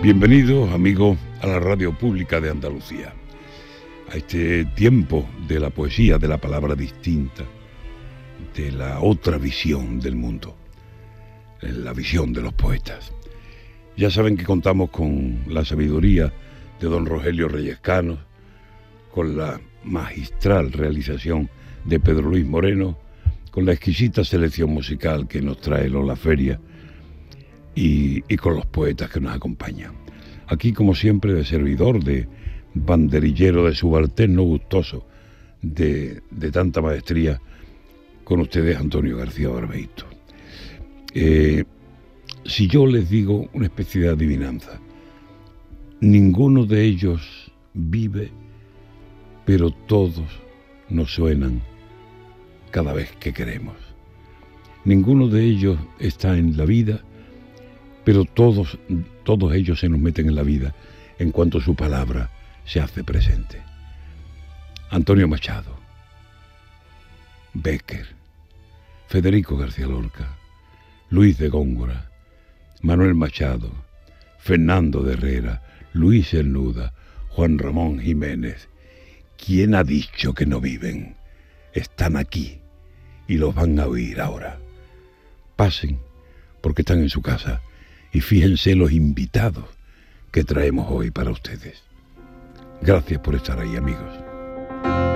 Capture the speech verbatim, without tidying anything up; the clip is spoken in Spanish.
Bienvenidos, amigos, a la radio pública de Andalucía, a este tiempo de la poesía, de la palabra distinta, de la otra visión del mundo, la visión de los poetas. Ya saben que contamos con la sabiduría de don Rogelio Reyes Cano, con la magistral realización de Pedro Luis Moreno, con la exquisita selección musical que nos trae Lola Feria y, y con los poetas que nos acompañan. Aquí, como siempre, de servidor, de banderillero, de subalterno gustoso, de, de tanta maestría, con ustedes Antonio García Barbeito. Eh, si yo les digo una especie de adivinanza, ninguno de ellos vive, pero todos nos suenan cada vez que queremos. Ninguno de ellos está en la vida, pero todos, todos ellos se nos meten en la vida en cuanto su palabra se hace presente. Antonio Machado, Bécquer, Federico García Lorca, Luis de Góngora, Manuel Machado, Fernando de Herrera, Luis Cernuda, Juan Ramón Jiménez. ¿Quién ha dicho que no viven? Están aquí y los van a oír ahora. Pasen, porque están en su casa, y fíjense los invitados que traemos hoy para ustedes. Gracias por estar ahí, amigos.